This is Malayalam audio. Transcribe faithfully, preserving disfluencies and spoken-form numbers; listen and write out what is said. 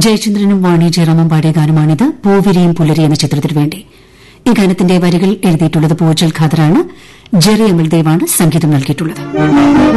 ജയചന്ദ്രനും വാണി ജയറാമും പാടിയ ഗാനമാണിത്. പൂവിരിയും പുലരി എന്ന ചിത്രത്തിനു വേണ്ടി. ഈ ഗാനത്തിന്റെ വരികൾ എഴുതിയിട്ടുള്ളത് പൂജൽ ഖാദറാണ്. ജെറി അമൽദേവാണ് സംഗീതം നൽകിയിട്ടുള്ളത്.